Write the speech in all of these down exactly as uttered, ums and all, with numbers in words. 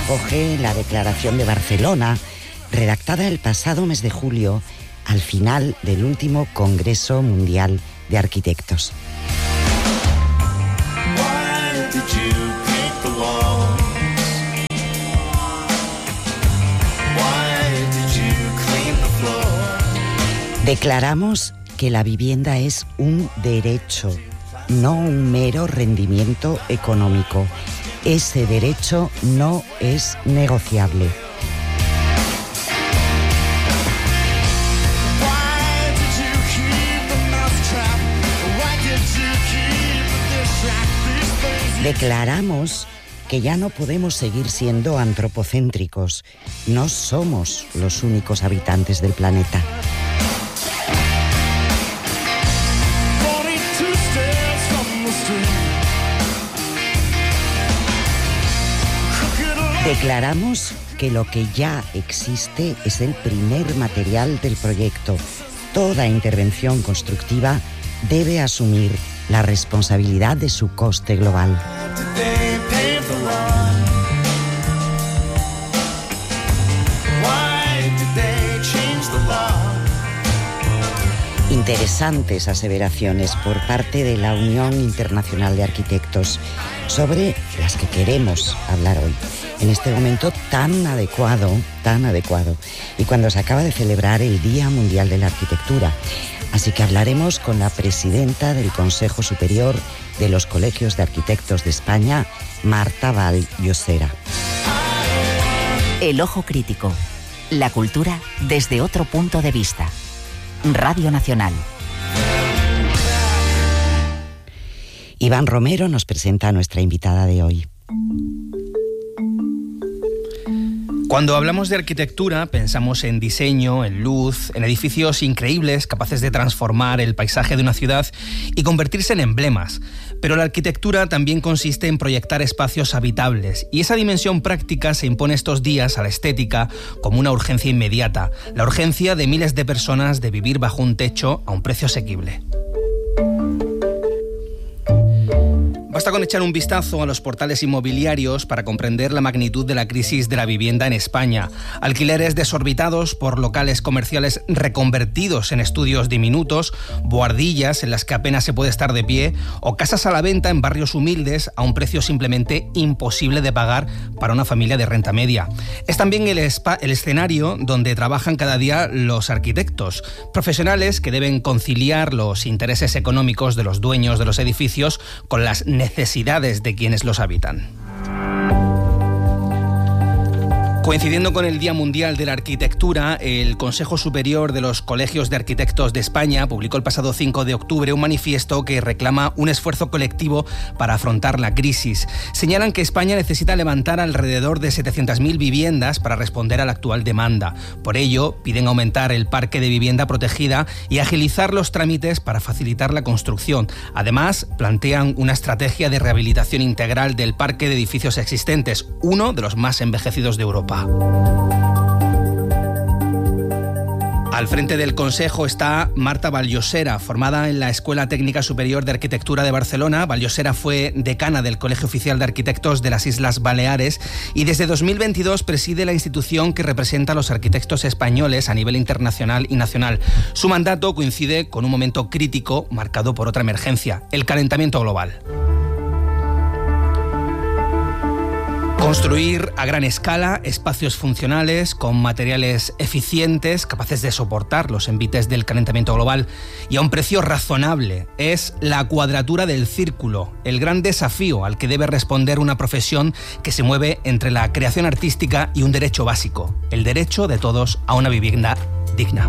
recoge la Declaración de Barcelona, redactada el pasado mes de julio, al final del último Congreso Mundial de Arquitectos. Declaramos que la vivienda es un derecho, no un mero rendimiento económico. Ese derecho no es negociable. Declaramos que ya no podemos seguir siendo antropocéntricos. No somos los únicos habitantes del planeta. Declaramos que lo que ya existe es el primer material del proyecto. Toda intervención constructiva debe asumir la responsabilidad de su coste global. Interesantes aseveraciones por parte de la Unión Internacional de Arquitectos sobre las que queremos hablar hoy, en este momento tan adecuado, tan adecuado, y cuando se acaba de celebrar el Día Mundial de la Arquitectura. Así que hablaremos con la presidenta del Consejo Superior de los Colegios de Arquitectos de España, Marta Vall-Llosera. El ojo crítico. La cultura desde otro punto de vista. Radio Nacional. Iván Romero nos presenta a nuestra invitada de hoy. Cuando hablamos de arquitectura, pensamos en diseño, en luz, en edificios increíbles capaces de transformar el paisaje de una ciudad y convertirse en emblemas. Pero la arquitectura también consiste en proyectar espacios habitables, y esa dimensión práctica se impone estos días a la estética como una urgencia inmediata, la urgencia de miles de personas de vivir bajo un techo a un precio asequible. Basta con echar un vistazo a los portales inmobiliarios para comprender la magnitud de la crisis de la vivienda en España. Alquileres desorbitados por locales comerciales reconvertidos en estudios diminutos, bohardillas en las que apenas se puede estar de pie, o casas a la venta en barrios humildes a un precio simplemente imposible de pagar para una familia de renta media. Es también el, spa, el escenario donde trabajan cada día los arquitectos, profesionales que deben conciliar los intereses económicos de los dueños de los edificios con las necesidades de quienes los habitan. Coincidiendo con el Día Mundial de la Arquitectura, el Consejo Superior de los Colegios de Arquitectos de España publicó el pasado cinco de octubre un manifiesto que reclama un esfuerzo colectivo para afrontar la crisis. Señalan que España necesita levantar alrededor de setecientas mil viviendas para responder a la actual demanda. Por ello, piden aumentar el parque de vivienda protegida y agilizar los trámites para facilitar la construcción. Además, plantean una estrategia de rehabilitación integral del parque de edificios existentes, uno de los más envejecidos de Europa. Al frente del Consejo está Marta Vall-Llosera, formada en la Escuela Técnica Superior de Arquitectura de Barcelona. Vall-Llosera fue decana del Colegio Oficial de Arquitectos de las Islas Baleares y desde dos mil veintidós preside la institución que representa a los arquitectos españoles a nivel internacional y nacional. Su mandato coincide con un momento crítico marcado por otra emergencia, el calentamiento global. Construir a gran escala espacios funcionales con materiales eficientes capaces de soportar los envites del calentamiento global y a un precio razonable es la cuadratura del círculo, el gran desafío al que debe responder una profesión que se mueve entre la creación artística y un derecho básico, el derecho de todos a una vivienda digna.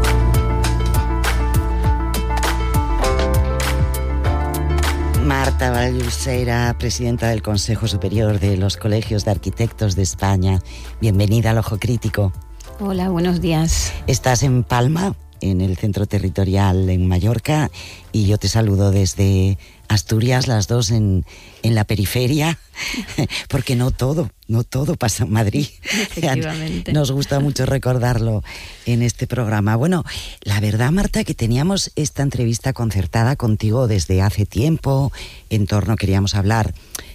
Marta Vall-Llosera, presidenta del Consejo Superior de los Colegios de Arquitectos de España. Bienvenida al Ojo Crítico. Hola, buenos días. Estás en Palma, en el centro territorial en Mallorca, y yo te saludo desde Asturias, las dos en, en la periferia, porque no todo, no todo pasa en Madrid. Efectivamente. Nos gusta mucho recordarlo en este programa. Bueno, la verdad, Marta, que teníamos esta entrevista concertada contigo desde hace tiempo, en torno, queríamos hablar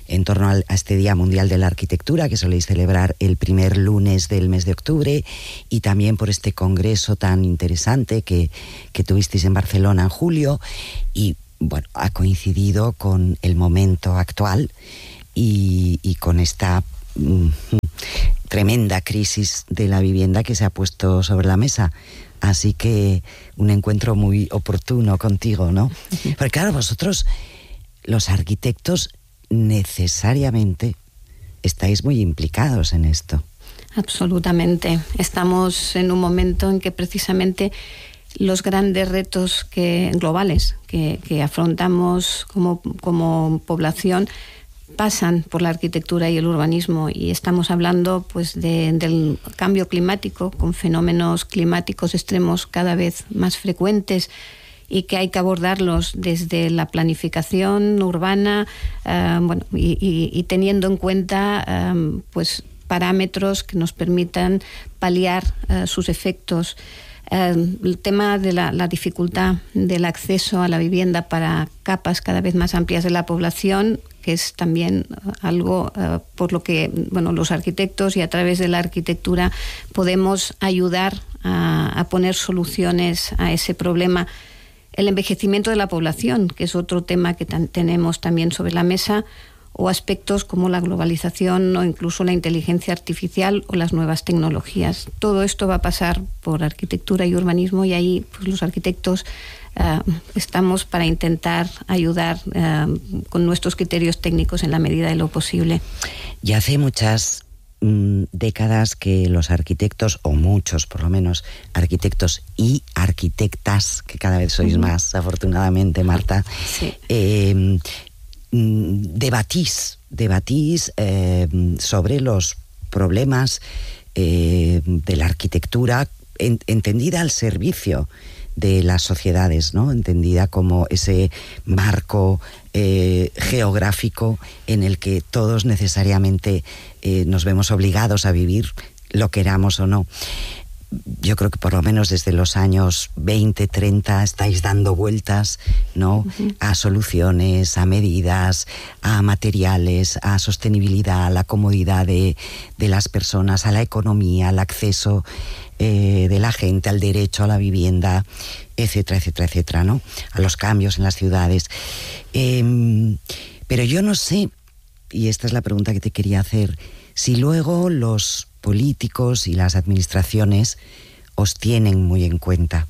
en torno a este Día Mundial de la Arquitectura que soléis celebrar el primer lunes del mes de octubre, y también por este congreso tan interesante que, que tuvisteis en Barcelona en julio, y bueno, ha coincidido con el momento actual y, y con esta mm, tremenda crisis de la vivienda que se ha puesto sobre la mesa. Así que un encuentro muy oportuno contigo, ¿no? Porque claro, vosotros, los arquitectos, necesariamente estáis muy implicados en esto. Absolutamente. Estamos en un momento en que precisamente los grandes retos que, globales que, que afrontamos como, como población pasan por la arquitectura y el urbanismo, y estamos hablando pues de, del cambio climático, con fenómenos climáticos extremos cada vez más frecuentes, y que hay que abordarlos desde la planificación urbana, uh, bueno, y, y, y teniendo en cuenta um, pues parámetros que nos permitan paliar uh, sus efectos. Uh, el tema de la, la dificultad del acceso a la vivienda para capas cada vez más amplias de la población, que es también algo uh, por lo que bueno, los arquitectos y a través de la arquitectura podemos ayudar a, a poner soluciones a ese problema. El envejecimiento de la población, que es otro tema que tan, tenemos también sobre la mesa, o aspectos como la globalización o incluso la inteligencia artificial o las nuevas tecnologías. Todo esto va a pasar por arquitectura y urbanismo, y ahí pues, los arquitectos uh, estamos para intentar ayudar uh, con nuestros criterios técnicos en la medida de lo posible. Ya hace muchas mm, décadas que los arquitectos, o muchos por lo menos, arquitectos y arquitectas, que cada vez sois uh-huh. más, afortunadamente, Marta, sí. eh, debatís, debatís eh, sobre los problemas eh, de la arquitectura en, entendida al servicio de las sociedades, ¿no? Entendida como ese marco eh, geográfico en el que todos necesariamente eh, nos vemos obligados a vivir, lo queramos o no. Yo creo que por lo menos desde los años veinte, treinta estáis dando vueltas, ¿no? Uh-huh. A soluciones, a medidas, a materiales, a sostenibilidad, a la comodidad de, de las personas, a la economía, al acceso eh, de la gente, al derecho a la vivienda, etcétera, etcétera, etcétera, ¿no? A los cambios en las ciudades. Eh, pero yo no sé, y esta es la pregunta que te quería hacer, si luego los políticos y las administraciones os tienen muy en cuenta.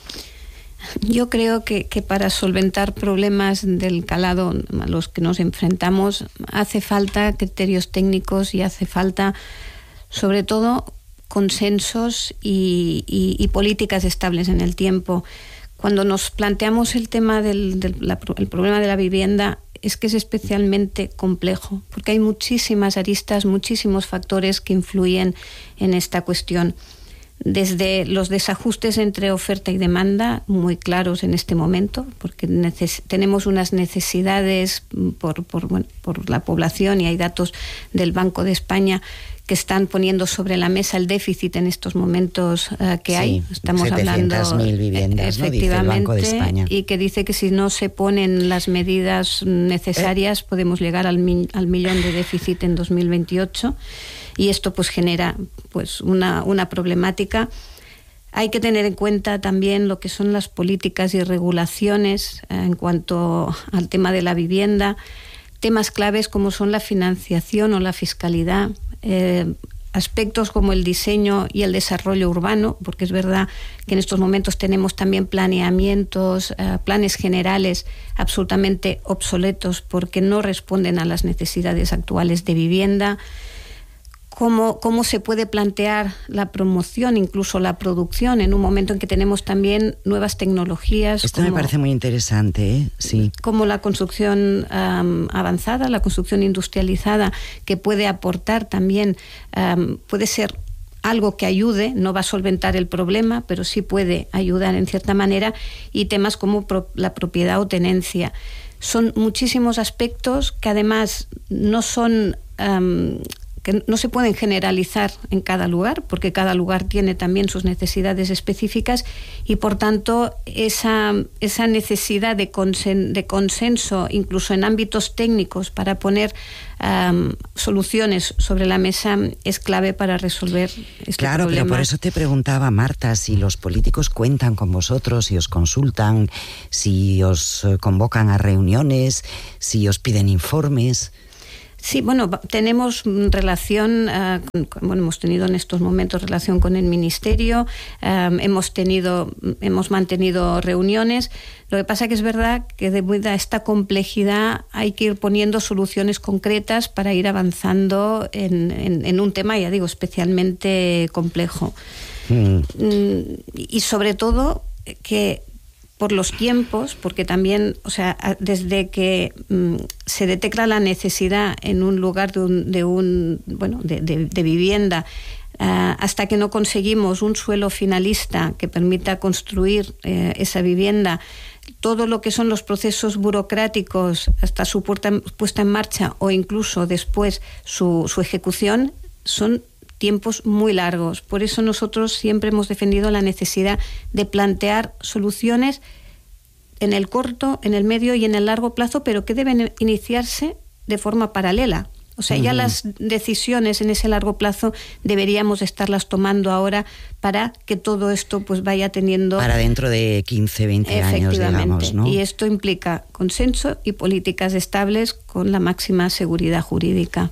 Yo creo que, que para solventar problemas del calado a los que nos enfrentamos hace falta criterios técnicos y hace falta, sobre todo, consensos y, y, y políticas estables en el tiempo. Cuando nos planteamos el tema del, del la, el problema de la vivienda, es que es especialmente complejo, porque hay muchísimas aristas, muchísimos factores que influyen en esta cuestión. Desde los desajustes entre oferta y demanda, muy claros en este momento, porque neces- tenemos unas necesidades por, por, bueno, por la población, y hay datos del Banco de España que están poniendo sobre la mesa el déficit en estos momentos uh, que sí, hay. Estamos hablando mil viviendas, efectivamente, ¿no? Dice el Banco de España. Y que dice que si no se ponen las medidas necesarias eh. podemos llegar al, mi- al millón de déficit en dos mil veintiocho, y esto pues genera pues una, una problemática. Hay que tener en cuenta también lo que son las políticas y regulaciones eh, en cuanto al tema de la vivienda, temas claves como son la financiación o la fiscalidad, eh, aspectos como el diseño y el desarrollo urbano, porque es verdad que en estos momentos tenemos también planeamientos, eh, planes generales absolutamente obsoletos porque no responden a las necesidades actuales de vivienda. Cómo, cómo se puede plantear la promoción, incluso la producción, en un momento en que tenemos también nuevas tecnologías. Esto como, me parece muy interesante, ¿eh? Sí. Como la construcción um, avanzada, la construcción industrializada, que puede aportar también, um, puede ser algo que ayude, no va a solventar el problema, pero sí puede ayudar en cierta manera, y temas como pro, la propiedad o tenencia. Son muchísimos aspectos que además no son Um, que no se pueden generalizar en cada lugar, porque cada lugar tiene también sus necesidades específicas y por tanto esa, esa necesidad de, consen, de consenso, incluso en ámbitos técnicos, para poner um, soluciones sobre la mesa es clave para resolver este claro, problema. Pero por eso te preguntaba, Marta, si los políticos cuentan con vosotros, si os consultan, si os convocan a reuniones, si os piden informes. Sí, bueno, tenemos relación, uh, con, bueno, hemos tenido en estos momentos relación con el Ministerio, um, hemos tenido, hemos mantenido reuniones. Lo que pasa que es verdad que debido a esta complejidad hay que ir poniendo soluciones concretas para ir avanzando en, en, en un tema, ya digo, especialmente complejo. Mm. Y sobre todo que por los tiempos, porque también, o sea, desde que mm, se detecta la necesidad en un lugar de un, de un bueno, de, de, de vivienda, uh, hasta que no conseguimos un suelo finalista que permita construir eh, esa vivienda, todo lo que son los procesos burocráticos hasta su puesta, puesta en marcha o incluso después su, su ejecución, son tiempos muy largos. Por eso nosotros siempre hemos defendido la necesidad de plantear soluciones en el corto, en el medio y en el largo plazo, pero que deben iniciarse de forma paralela. O sea, uh-huh. ya las decisiones en ese largo plazo deberíamos estarlas tomando ahora para que todo esto pues vaya teniendo... Para dentro de quince, veinte años, digamos, ¿no? Y esto implica consenso y políticas estables con la máxima seguridad jurídica.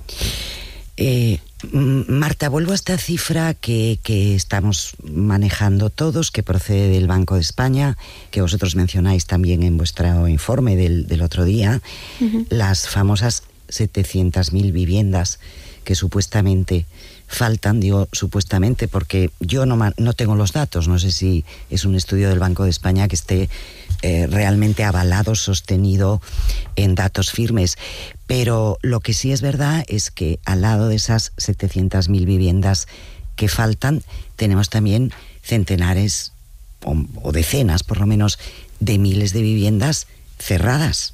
Eh, Marta, vuelvo a esta cifra que, que estamos manejando todos, que procede del Banco de España, que vosotros mencionáis también en vuestro informe del, del otro día, uh-huh. las famosas setecientas mil viviendas que supuestamente faltan. Digo supuestamente porque yo no, no tengo los datos, no sé si es un estudio del Banco de España que esté eh, realmente avalado, sostenido en datos firmes. Pero lo que sí es verdad es que al lado de esas setecientas mil viviendas que faltan, tenemos también centenares o, o decenas, por lo menos, de miles de viviendas cerradas,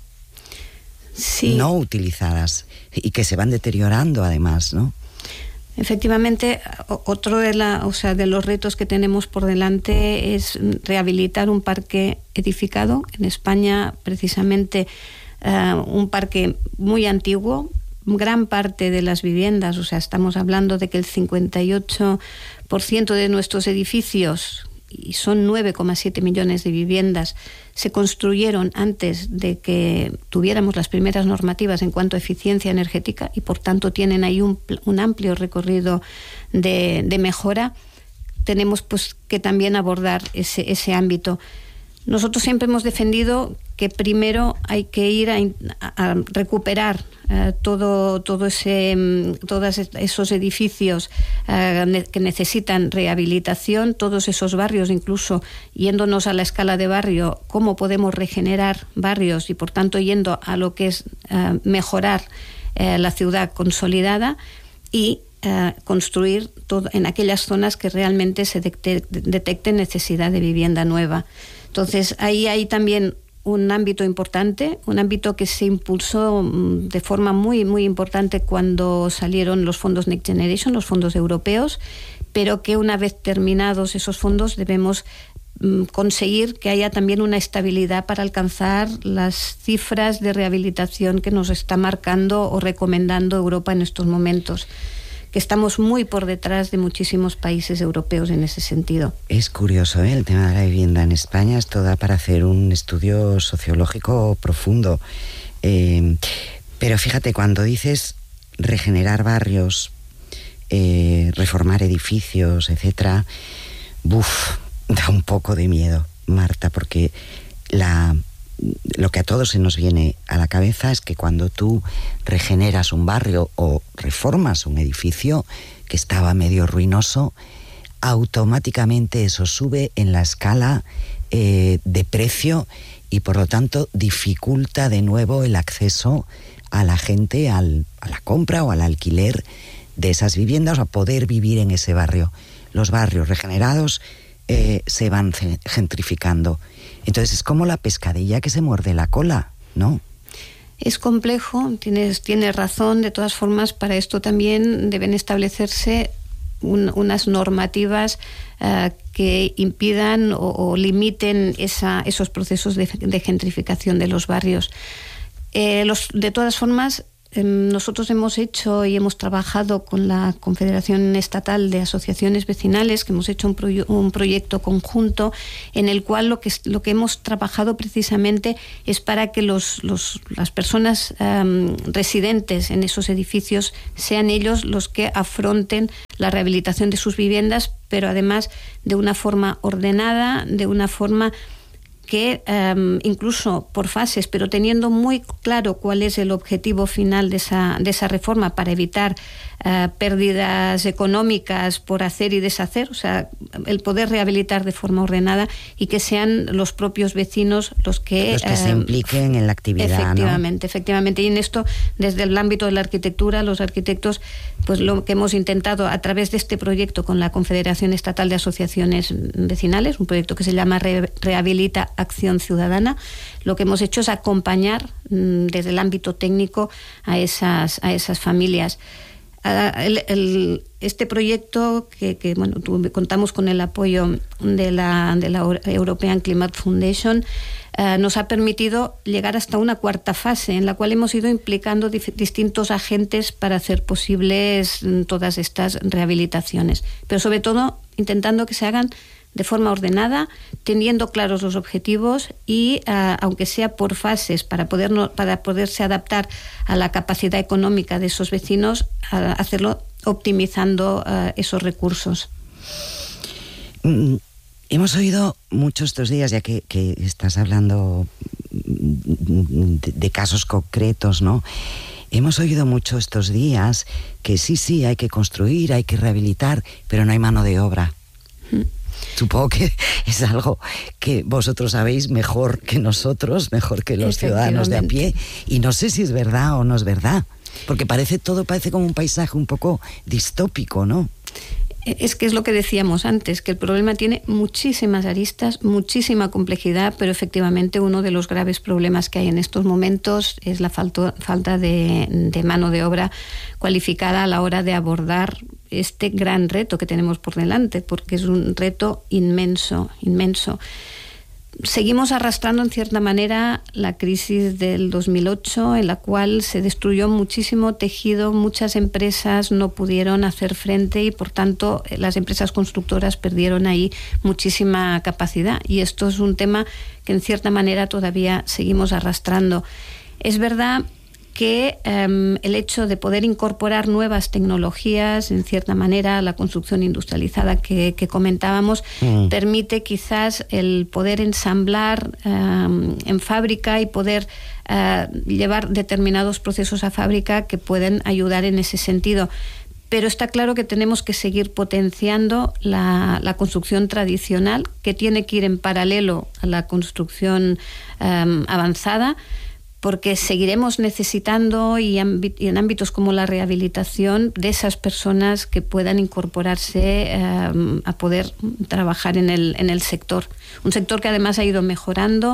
sí. no utilizadas y que se van deteriorando además, ¿no? Efectivamente, otro de, la, o sea, de los retos que tenemos por delante es rehabilitar un parque edificado. En España, precisamente, uh, un parque muy antiguo, gran parte de las viviendas, o sea, estamos hablando de que el cincuenta y ocho por ciento de nuestros edificios, y son nueve coma siete millones de viviendas, se construyeron antes de que tuviéramos las primeras normativas en cuanto a eficiencia energética y por tanto tienen ahí un, un amplio recorrido de, de mejora. Tenemos pues que también abordar ese, ese ámbito. Nosotros siempre hemos defendido que primero hay que ir a, a recuperar uh, todo, todo ese, um, todos esos edificios uh, ne- que necesitan rehabilitación, todos esos barrios, incluso yéndonos a la escala de barrio, cómo podemos regenerar barrios y por tanto yendo a lo que es uh, mejorar uh, la ciudad consolidada y uh, construir todo en aquellas zonas que realmente se detecte, detecte necesidad de vivienda nueva. Entonces, ahí hay también un ámbito importante, un ámbito que se impulsó de forma muy, muy importante cuando salieron los fondos Next Generation, los fondos europeos, pero que una vez terminados esos fondos debemos mm, conseguir que haya también una estabilidad para alcanzar las cifras de rehabilitación que nos está marcando o recomendando Europa en estos momentos, que estamos muy por detrás de muchísimos países europeos en ese sentido. Es curioso, ¿eh? El tema de la vivienda en España. Esto da para hacer un estudio sociológico profundo. Eh, pero fíjate, cuando dices regenerar barrios, eh, reformar edificios, etcétera, buf, da un poco de miedo, Marta, porque la... lo que a todos se nos viene a la cabeza es que cuando tú regeneras un barrio o reformas un edificio que estaba medio ruinoso, automáticamente eso sube en la escala eh, de precio y por lo tanto dificulta de nuevo el acceso a la gente al, a la compra o al alquiler de esas viviendas o a poder vivir en ese barrio. Los barrios regenerados eh, se van gentrificando. Entonces es como la pescadilla que se muerde la cola, ¿no? Es complejo, tienes, tienes razón. De todas formas, para esto también deben establecerse un, unas normativas uh, que impidan o, o limiten esa, esos procesos de, de gentrificación de los barrios. Eh, los, de todas formas, nosotros hemos hecho y hemos trabajado con la Confederación Estatal de Asociaciones Vecinales, que hemos hecho un, proye- un proyecto conjunto en el cual lo que, lo que hemos trabajado precisamente es para que los, los, las personas um, residentes en esos edificios sean ellos los que afronten la rehabilitación de sus viviendas, pero además de una forma ordenada, de una forma que um, incluso por fases, pero teniendo muy claro cuál es el objetivo final de esa, de esa reforma para evitar uh, pérdidas económicas por hacer y deshacer, o sea, el poder rehabilitar de forma ordenada y que sean los propios vecinos los que... Los que uh, se impliquen en la actividad, efectivamente, ¿no? Efectivamente, y en esto, desde el ámbito de la arquitectura, los arquitectos, pues lo que hemos intentado a través de este proyecto con la Confederación Estatal de Asociaciones Vecinales, un proyecto que se llama Re- Rehabilita Acción Ciudadana, lo que hemos hecho es acompañar mmm, desde el ámbito técnico a esas, a esas familias. Uh, el, el, este proyecto, que, que bueno, tu, contamos con el apoyo de la, de la European Climate Foundation, uh, nos ha permitido llegar hasta una cuarta fase en la cual hemos ido implicando dif- distintos agentes para hacer posibles mm, todas estas rehabilitaciones, pero sobre todo intentando que se hagan de forma ordenada, teniendo claros los objetivos y, uh, aunque sea por fases, para, poder no, para poderse adaptar a la capacidad económica de esos vecinos, uh, hacerlo optimizando uh, esos recursos. Mm, hemos oído mucho estos días, ya que, que estás hablando de, de casos concretos, ¿no? Hemos oído mucho estos días que sí, sí, hay que construir, hay que rehabilitar, pero no hay mano de obra. Mm. Supongo que es algo que vosotros sabéis mejor que nosotros, mejor que los ciudadanos de a pie, y no sé si es verdad o no es verdad, porque parece todo parece como un paisaje un poco distópico, ¿no? Es que es lo que decíamos antes, que el problema tiene muchísimas aristas, muchísima complejidad, pero efectivamente uno de los graves problemas que hay en estos momentos es la falta, falta de, de mano de obra cualificada a la hora de abordar este gran reto que tenemos por delante, porque es un reto inmenso, inmenso. Seguimos arrastrando en cierta manera la crisis del dos mil ocho, en la cual se destruyó muchísimo tejido, muchas empresas no pudieron hacer frente y por tanto las empresas constructoras perdieron ahí muchísima capacidad, y esto es un tema que en cierta manera todavía seguimos arrastrando. Es verdad que um, el hecho de poder incorporar nuevas tecnologías, en cierta manera, a la construcción industrializada que, que comentábamos, mm. permite quizás el poder ensamblar um, en fábrica y poder uh, llevar determinados procesos a fábrica que pueden ayudar en ese sentido. Pero está claro que tenemos que seguir potenciando la, la construcción tradicional, que tiene que ir en paralelo a la construcción um, avanzada, porque seguiremos necesitando y, ámbit- y en ámbitos como la rehabilitación de esas personas que puedan incorporarse eh, a poder trabajar en el, en el sector. Un sector que además ha ido mejorando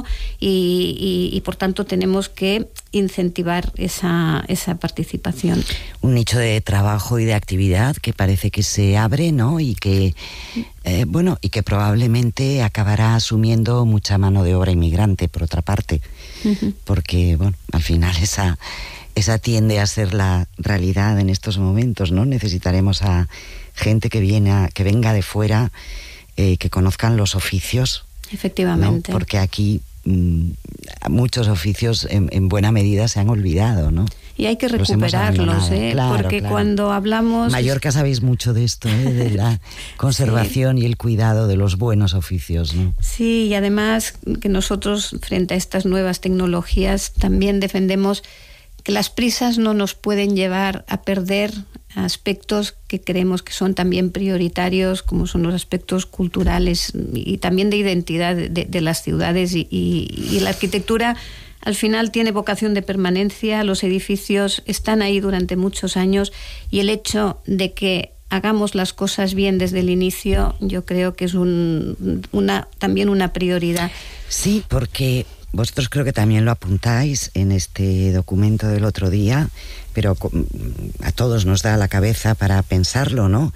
y, y, y por tanto tenemos que incentivar esa, esa participación. Un nicho de trabajo y de actividad que parece que se abre, ¿no? Y que, eh, bueno, y que probablemente acabará asumiendo mucha mano de obra inmigrante, por otra parte. Uh-huh. Porque, bueno, al final esa, esa tiende a ser la realidad en estos momentos, ¿no? Necesitaremos a gente que viene a, que venga de fuera, eh, que conozcan los oficios. Efectivamente. ¿No? Porque aquí mmm, muchos oficios en, en buena medida se han olvidado, ¿no? Y hay que recuperarlos, ¿eh? Claro, porque claro. Cuando hablamos... En Mallorca sabéis mucho de esto, ¿eh? De la conservación sí. Y el cuidado de los buenos oficios, ¿no? Sí, y además que nosotros, frente a estas nuevas tecnologías, también defendemos que las prisas no nos pueden llevar a perder aspectos que creemos que son también prioritarios, como son los aspectos culturales y también de identidad de, de las ciudades y, y, y la arquitectura. Al final tiene vocación de permanencia, los edificios están ahí durante muchos años y el hecho de que hagamos las cosas bien desde el inicio, yo creo que es un, una, también una prioridad. Sí, porque vosotros creo que también lo apuntáis en este documento del otro día, pero a todos nos da la cabeza para pensarlo, ¿no?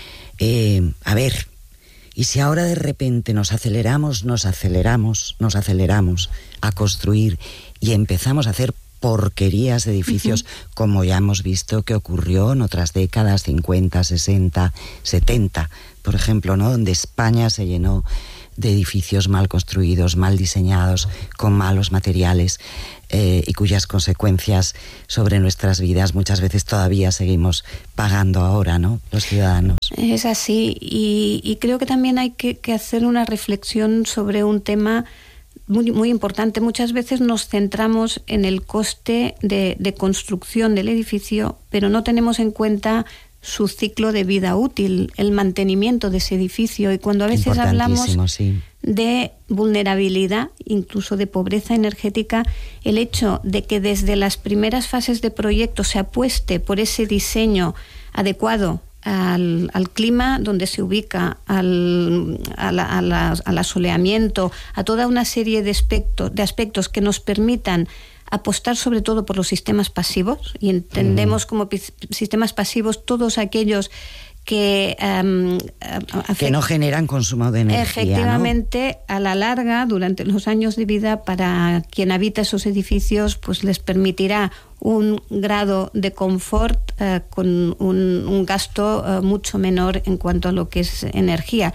Eh, a ver, y si ahora de repente nos aceleramos, nos aceleramos, nos aceleramos a construir y empezamos a hacer porquerías de edificios, uh-huh. como ya hemos visto que ocurrió en otras décadas, cincuenta, sesenta, setenta, por ejemplo, ¿no? Donde España se llenó de edificios mal construidos, mal diseñados, con malos materiales, eh, y cuyas consecuencias sobre nuestras vidas muchas veces todavía seguimos pagando ahora, ¿no?, los ciudadanos. Es así, y, y creo que también hay que, que hacer una reflexión sobre un tema muy, muy importante. Muchas veces nos centramos en el coste de, de construcción del edificio, pero no tenemos en cuenta su ciclo de vida útil, el mantenimiento de ese edificio. Y cuando a veces hablamos sí. de vulnerabilidad, incluso de pobreza energética, el hecho de que desde las primeras fases de proyecto se apueste por ese diseño adecuado al, al clima donde se ubica, al, a la, a la, al asoleamiento, a toda una serie de aspectos, de aspectos que nos permitan apostar sobre todo por los sistemas pasivos, y entendemos mm. como p- sistemas pasivos todos aquellos que um, afect- que no generan consumo de energía, efectivamente, ¿no? A la larga, durante los años de vida, para quien habita esos edificios, pues les permitirá un grado de confort uh, con un, un gasto uh, mucho menor en cuanto a lo que es energía.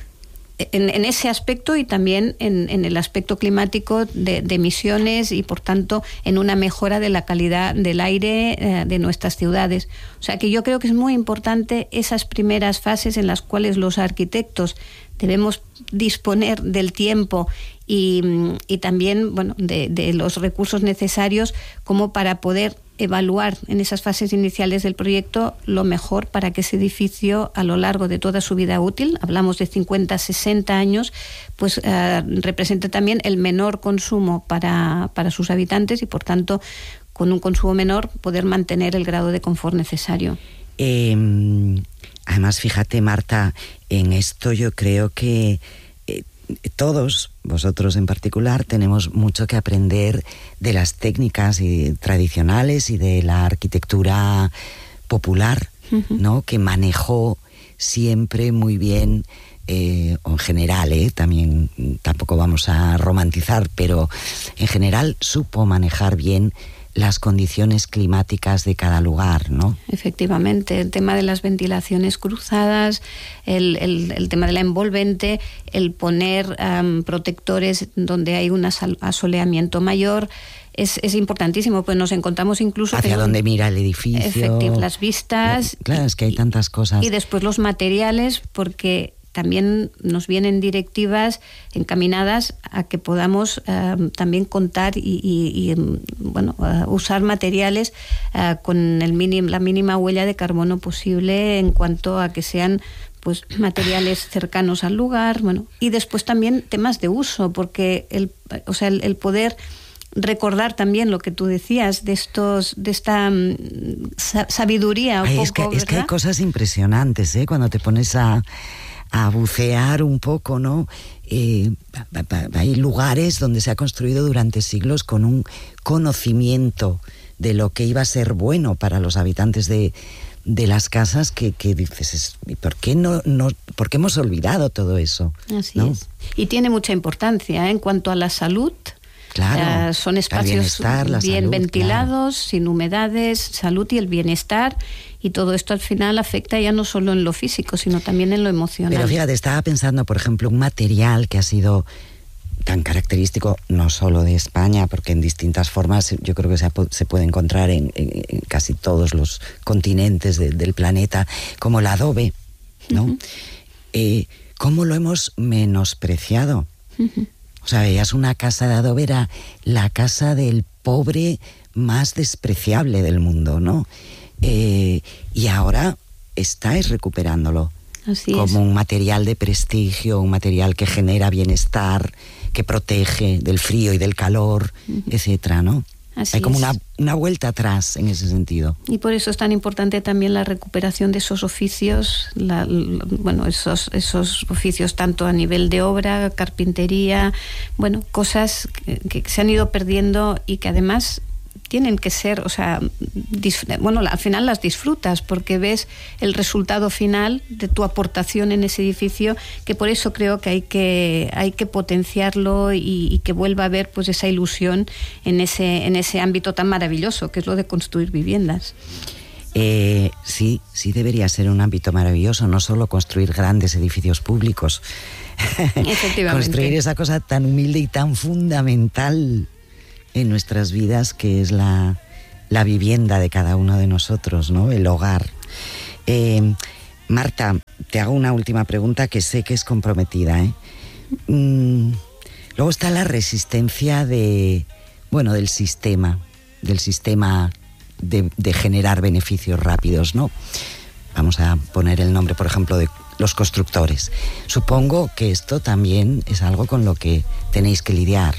En, en ese aspecto, y también en, en el aspecto climático de, de emisiones, y por tanto en una mejora de la calidad del aire eh, de nuestras ciudades. O sea que yo creo que es muy importante esas primeras fases en las cuales los arquitectos debemos disponer del tiempo y, y también, bueno, de, de los recursos necesarios como para poder evaluar en esas fases iniciales del proyecto lo mejor para que ese edificio, a lo largo de toda su vida útil, hablamos de cincuenta, sesenta años, pues eh, represente también el menor consumo para, para sus habitantes, y por tanto, con un consumo menor, poder mantener el grado de confort necesario. Eh, además, fíjate, Marta, en esto yo creo que eh, todos, vosotros en particular, tenemos mucho que aprender de las técnicas y, tradicionales y de la arquitectura popular, uh-huh. ¿no?, que manejó siempre muy bien, eh, o en general, eh, también tampoco vamos a romantizar, pero en general supo manejar bien las condiciones climáticas de cada lugar, ¿no? Efectivamente, el tema de las ventilaciones cruzadas, el, el, el tema de la envolvente, el poner um, protectores donde hay un asoleamiento mayor, es, es importantísimo, pues nos encontramos incluso... Hacia donde mira el edificio. Efectivamente, las vistas. Claro, es que hay tantas cosas. Y después los materiales, porque también nos vienen directivas encaminadas a que podamos uh, también contar y, y, y bueno, uh, usar materiales uh, con el minim, la mínima huella de carbono posible, en cuanto a que sean pues materiales cercanos al lugar, bueno, y después también temas de uso, porque el, o sea, el, el poder recordar también lo que tú decías de estos, de esta um, sabiduría. Ay, un es, poco, que, es que hay cosas impresionantes, ¿eh? Cuando te pones a a bucear un poco, ¿no? Eh, hay lugares donde se ha construido durante siglos con un conocimiento de lo que iba a ser bueno para los habitantes de, de las casas que, que dices, ¿por qué no, no, por qué hemos olvidado todo eso? Así ¿no? es. Y tiene mucha importancia, ¿eh? En cuanto a la salud. Claro, uh, son espacios bien salud, ventilados, claro. sin humedades, salud y el bienestar, y todo esto al final afecta ya no solo en lo físico, sino también en lo emocional. Pero fíjate, estaba pensando, por ejemplo, un material que ha sido tan característico no solo de España, porque en distintas formas yo creo que se, se puede encontrar en, en, en casi todos los continentes de, del planeta, como el adobe, ¿no? Uh-huh. Eh, ¿Cómo lo hemos menospreciado? Uh-huh. O sea, veías una casa de adobe, era la casa del pobre más despreciable del mundo, ¿no? Eh, y ahora estáis recuperándolo. Así como es. Un material de prestigio, un material que genera bienestar, que protege del frío y del calor, uh-huh. etcétera, ¿no? Así Hay como es. una, una vuelta atrás en ese sentido. Y por eso es tan importante también la recuperación de esos oficios, la, la, bueno, esos, esos oficios tanto a nivel de obra, carpintería, bueno, cosas que, que se han ido perdiendo y que además tienen que ser, o sea, bueno, al final las disfrutas porque ves el resultado final de tu aportación en ese edificio, que por eso creo que hay que hay que potenciarlo y, y que vuelva a haber pues esa ilusión en ese en ese ámbito tan maravilloso que es lo de construir viviendas. Eh, sí, sí debería ser un ámbito maravilloso, no solo construir grandes edificios públicos, Efectivamente. construir esa cosa tan humilde y tan fundamental en nuestras vidas, que es la, la vivienda de cada uno de nosotros, ¿no? El hogar. Eh, Marta, te hago una última pregunta que sé que es comprometida, ¿eh? Mm, luego está la resistencia de, bueno, del sistema, del sistema de, de generar beneficios rápidos, ¿no? Vamos a poner el nombre, por ejemplo, de los constructores. Supongo que esto también es algo con lo que tenéis que lidiar.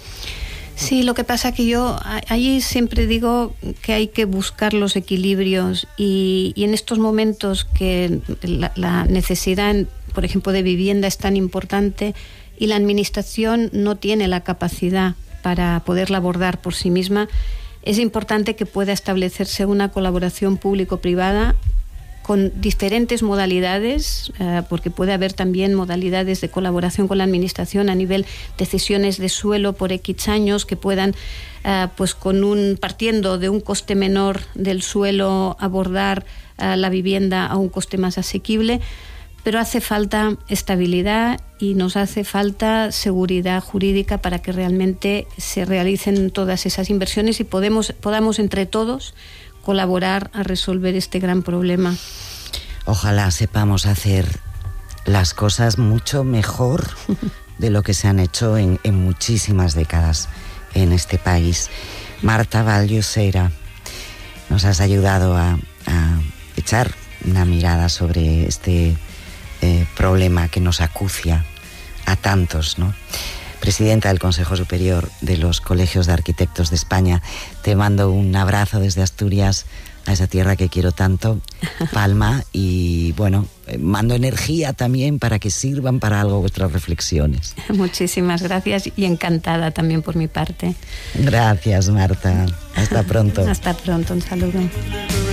Sí, lo que pasa que yo allí siempre digo que hay que buscar los equilibrios y, y en estos momentos que la, la necesidad, por ejemplo, de vivienda es tan importante y la administración no tiene la capacidad para poderla abordar por sí misma, es importante que pueda establecerse una colaboración público-privada con diferentes modalidades, eh, porque puede haber también modalidades de colaboración con la administración a nivel de cesiones de suelo por X años que puedan, eh, pues con un partiendo de un coste menor del suelo abordar eh, la vivienda a un coste más asequible, pero hace falta estabilidad y nos hace falta seguridad jurídica para que realmente se realicen todas esas inversiones y podemos, podamos entre todos colaborar a resolver este gran problema. Ojalá sepamos hacer las cosas mucho mejor de lo que se han hecho en, en muchísimas décadas en este país. Marta Vall-Llosera, nos has ayudado a, a echar una mirada sobre este eh, problema que nos acucia a tantos, ¿no? Presidenta del Consejo Superior de los Colegios de Arquitectos de España, te mando un abrazo desde Asturias, a esa tierra que quiero tanto, Palma, y bueno, mando energía también para que sirvan para algo vuestras reflexiones. Muchísimas gracias y encantada también por mi parte. Gracias, Marta. Hasta pronto. Hasta pronto, un saludo.